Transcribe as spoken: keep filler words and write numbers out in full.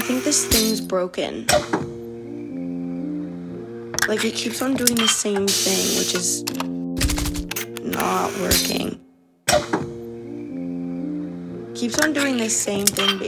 think this thing's broken. Like, it keeps on doing the same thing, which is not working. Keeps on doing the same thing, basically.